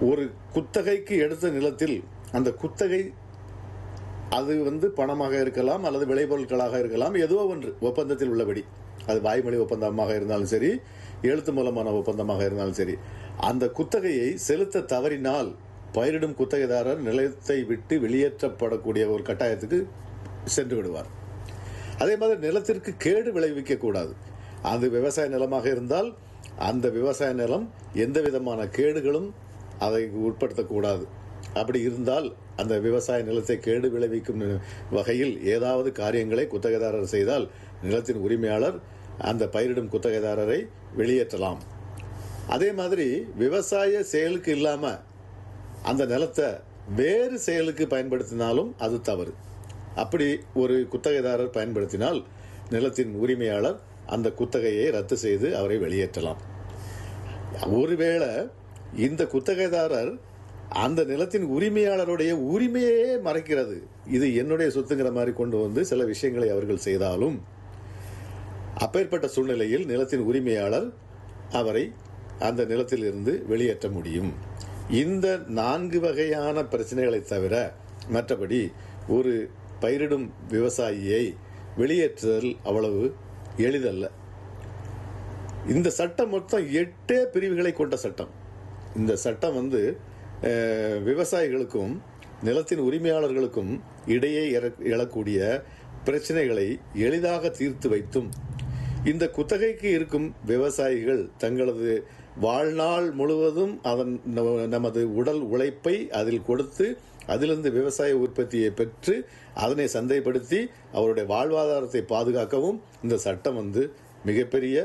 ஒரு குத்தகைக்கு எடுத்த நிலத்தில் அந்த குத்தகை அது பணமாக இருக்கலாம் அல்லது விளைபொருட்களாக இருக்கலாம், ஏதோ ஒன்று ஒப்பந்தத்தில் உள்ளபடி, அது வாய்மொழி ஒப்பந்தமாக இருந்தாலும் சரி, எழுத்து மூலமான ஒப்பந்தமாக இருந்தாலும் சரி, அந்த குத்தகையை செலுத்த தவறினால் பயிரிடும் குத்தகைதாரர் நிலத்தை விட்டு வெளியேற்றப்படக்கூடிய ஒரு கட்டாயத்துக்கு சென்று விடுவார். அதே மாதிரி நிலத்திற்கு கேடு விளைவிக்க கூடாது. அது விவசாய நிலமாக இருந்தால் அந்த விவசாய நிலம் எந்த விதமான கேடுகளும் அதை உட்படுத்தக்கூடாது. அப்படி இருந்தால் அந்த விவசாய நிலத்தை கேடு விளைவிக்கும் வகையில் ஏதாவது காரியங்களை குத்தகைதாரர் செய்தால் நிலத்தின் உரிமையாளர் அந்த பயிரிடும் குத்தகைதாரரை வெளியேற்றலாம். அதே மாதிரி விவசாய செயலுக்கு இல்லாம அந்த நிலத்தை வேறு செயலுக்கு பயன்படுத்தினாலும் அது தவறு. அப்படி ஒரு குத்தகைதாரர் பயன்படுத்தினால் நிலத்தின் உரிமையாளர் அந்த குத்தகையை ரத்து செய்து அவரை வெளியேற்றலாம். ஒருவேளை இந்த குத்தகைதாரர் அந்த நிலத்தின் உரிமையாளருடைய உரிமையே மறைக்கிறது, இது என்னுடைய சொத்துங்கிற மாதிரி கொண்டு வந்து சில விஷயங்களை அவர்கள் செய்தாலும் அப்பேற்பட்ட சூழ்நிலையில் நிலத்தின் உரிமையாளர் அவரை அந்த நிலத்தில் இருந்து வெளியேற்ற முடியும். இந்த 4 வகையான பிரச்சனைகளை தவிர மற்றபடி ஒரு பயிரிடும் விவசாயியை வெளியேற்றுதல் அவ்வளவு எளிதல்ல. இந்த சட்டம் மொத்தம் 8 பிரிவுகளை கொண்ட சட்டம். இந்த சட்டம் விவசாயிகளுக்கும் நிலத்தின் உரிமையாளர்களுக்கும் இடையே எழக்கூடிய பிரச்சனைகளை எளிதாக தீர்த்து வைத்தும், இந்த குத்தகைக்கு இருக்கும் விவசாயிகள் தங்களது வாழ்நாள் முழுவதும் நமது உடல் உழைப்பை அதில் கொடுத்து அதிலிருந்து விவசாய உற்பத்தியை பெற்று அதனை சந்தைப்படுத்தி அவருடைய வாழ்வாதாரத்தை பாதுகாக்கவும் இந்த சட்டம் மிகப்பெரிய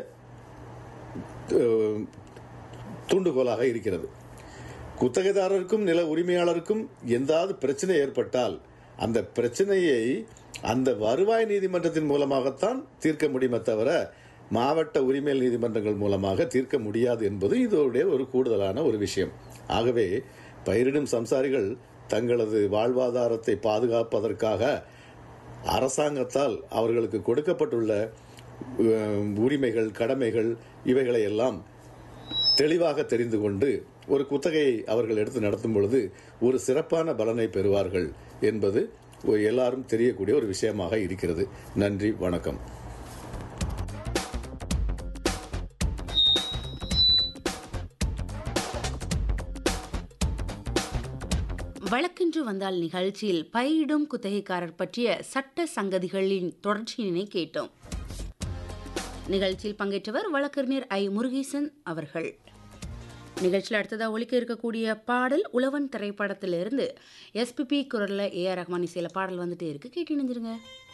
தூண்டுகோலாக இருக்கிறது. குத்தகைதாரருக்கும் நில உரிமையாளருக்கும் எந்தாவது பிரச்சனை ஏற்பட்டால் அந்த பிரச்சனையை அந்த வருவாய் நீதிமன்றத்தின் மூலமாகத்தான் தீர்க்க முடியுமே தவிர மாவட்ட உரிமையல் நீதிமன்றங்கள் மூலமாக தீர்க்க முடியாது என்பது இதோடைய ஒரு கூடுதலான ஒரு விஷயம். ஆகவே பயிரிடும் சம்சாரிகள் தங்களது வாழ்வாதாரத்தை பாதுகாப்பதற்காக அரசாங்கத்தால் அவர்களுக்கு கொடுக்கப்பட்டுள்ள உரிமைகள், கடமைகள் இவைகளை எல்லாம் தெளிவாக தெரிந்து கொண்டு ஒரு குத்தகையை அவர்கள் எடுத்து நடத்தும் பொழுது ஒரு சிறப்பான பலனை பெறுவார்கள் என்பது எல்லாரும் தெரியக்கூடிய ஒரு விஷயமாக இருக்கிறது. நன்றி, வணக்கம். வழக்கென்று வந்தால் நிகழ்ச்சியில் பயிரிடும் குத்தகைக்காரர் பற்றிய சட்ட சங்கதிகளின் தொடர்ச்சியினை கேட்டோம். நிகழ்ச்சியில் பங்கேற்றவர் வழக்கறிஞர் ஐ. முருகேசன் அவர்கள். நிகழ்ச்சியில் அடுத்ததாக ஒலிக்க இருக்கக்கூடிய பாடல் உழவன் திரைப்படத்திலிருந்து எஸ்பிபி குரலில் ஏஆர் ரஹ்மான் இசையில் பாடல் வந்துட்டே இருக்கு, கேட்டு இணைஞ்சிருங்க.